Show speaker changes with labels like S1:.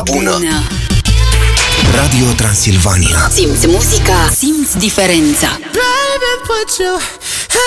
S1: bună. Radio Transilvania.
S2: Simți muzica, simți diferența.
S3: Baby, put your